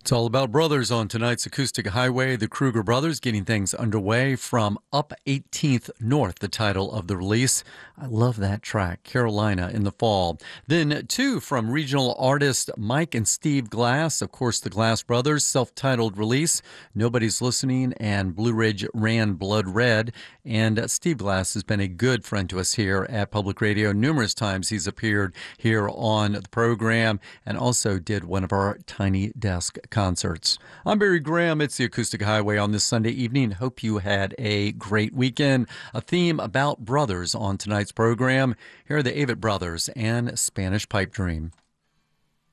It's all about brothers on tonight's Acoustic Highway. The Kruger Brothers getting things underway from Up 18th North, the title of the release. I love that track, Carolina in the Fall. Then two from regional artists Mike and Steve Glass, of course, the Glass Brothers, self-titled release, Nobody's Listening, and Blue Ridge Ran Blood Red. And Steve Glass has been a good friend to us here at Public Radio. Numerous times he's appeared here on the program and also did one of our Tiny Desk concerts. I'm Barry Graham. It's the Acoustic Highway on this Sunday evening. Hope you had a great weekend. A theme about brothers on tonight's program. Here are the Avett Brothers and Spanish Pipe Dream.